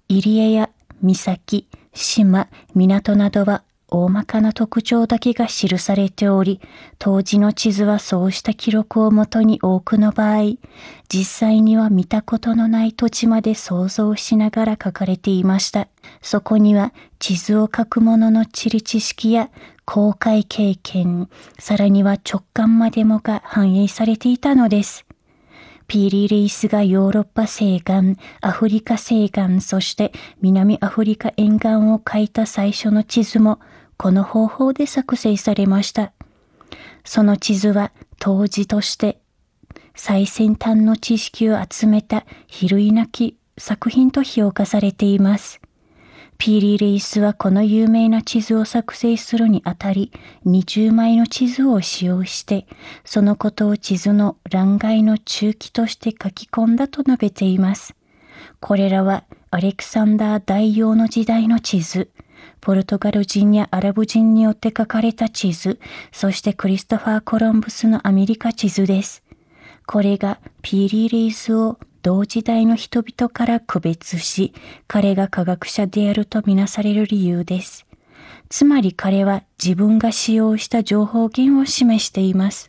入江や岬、島、港などは大まかな特徴だけが記されており、当時の地図はそうした記録をもとに多くの場合、実際には見たことのない土地まで想像しながら書かれていました。そこには地図を書く者の地理知識や航海経験、さらには直感までもが反映されていたのです。ピーリー・レイスがヨーロッパ西岸、アフリカ西岸、そして南アフリカ沿岸を書いた最初の地図もこの方法で作成されました。その地図は当時として最先端の知識を集めた比類なき作品と評価されています。ピーリー・レイスはこの有名な地図を作成するにあたり20枚の地図を使用して、そのことを地図の欄外の中記として書き込んだと述べています。これらはアレクサンダー大王の時代の地図、ポルトガル人やアラブ人によって書かれた地図、そしてクリストファー・コロンブスのアメリカ地図です。これがピーリー・レイスを同時代の人々から区別し、彼が科学者であるとみなされる理由です。つまり彼は自分が使用した情報源を示しています。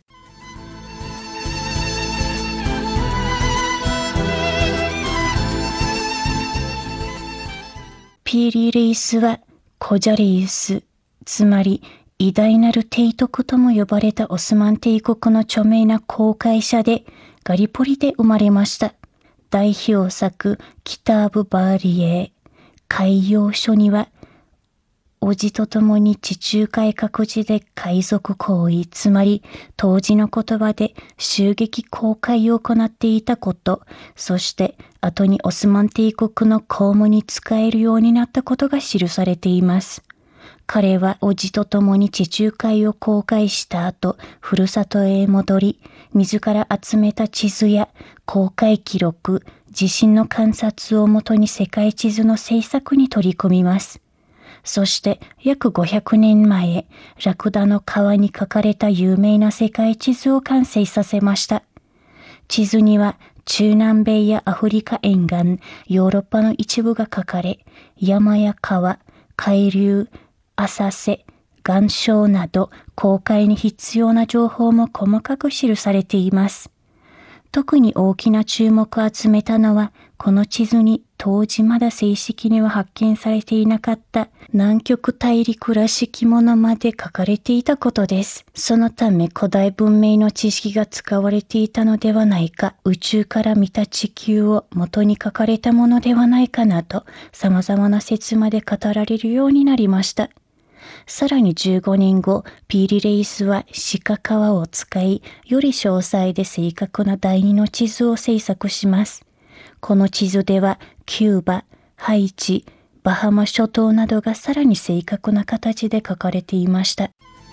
ピーリー・レイスはコジャレイウス、つまり偉大なる提督とも呼ばれたオスマン帝国の著名な航海者で、ガリポリで生まれました。代表作キターブ・バーリエー、海洋書には、叔父と共に地中海各地で海賊行為、つまり当時の言葉で襲撃航海を行っていたこと、そして後にオスマン帝国の公務に使えるようになったことが記されています。彼は叔父と共に地中海を航海した後、ふるさとへ戻り、自ら集めた地図や航海記録、自身の観察をもとに世界地図の制作に取り組みます。そして約500年前、ラクダの川に書かれた有名な世界地図を完成させました。地図には中南米やアフリカ沿岸、ヨーロッパの一部が書かれ、山や川、海流、浅瀬、岩礁など航海に必要な情報も細かく記されています。特に大きな注目を集めたのは、この地図に当時まだ正式には発見されていなかった南極大陸らしきものまで書かれていたことです。そのため古代文明の知識が使われていたのではないか、宇宙から見た地球を元に書かれたものではないかなど、様々な説まで語られるようになりました。さらに15年後、ピーリレイスは鹿皮を使い、より詳細で正確な第二の地図を制作します。この地図では、キューバ、ハイチ、バハマ諸島などがさらに正確な形で書かれていました。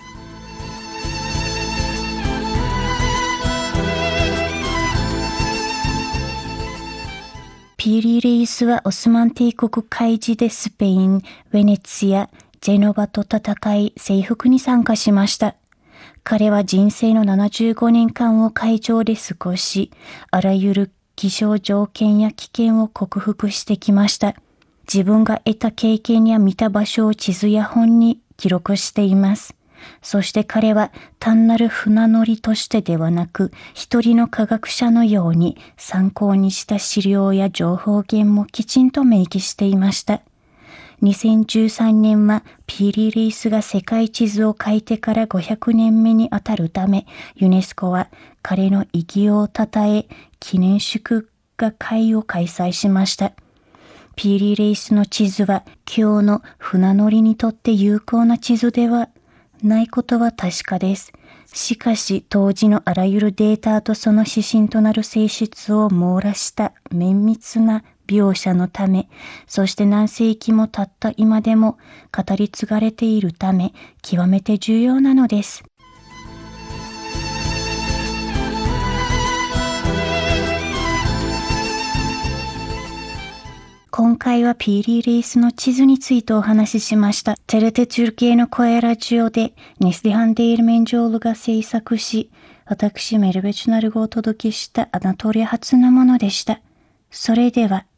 ピーリレイスはオスマン帝国海事でスペイン、ヴェネツィア、ジェノバと戦い、征服に参加しました。彼は人生の75年間を海上で過ごし、あらゆる気象条件や危険を克服してきました。自分が得た経験や見た場所を地図や本に記録しています。そして彼は単なる船乗りとしてではなく、一人の科学者のように参考にした資料や情報源もきちんと明記していました。2013年はピーリー・レイスが世界地図を書いてから500年目にあたるため、ユネスコは彼の偉業をたたえ、記念祝賀会を開催しました。ピーリー・レイスの地図は今日の船乗りにとって有効な地図ではないことは確かです。しかし当時のあらゆるデータとその指針となる性質を網羅した綿密な描写のため、そして何世紀も経った今でも語り継がれているため、極めて重要なのです。今回はピーリー・レイスの地図についてお話ししました。テレテチュルケの声ラジオでネスディハンデイルメンジョールが制作し、私メルベチュナルがお届けしたアナトリア発のものでした。それでは。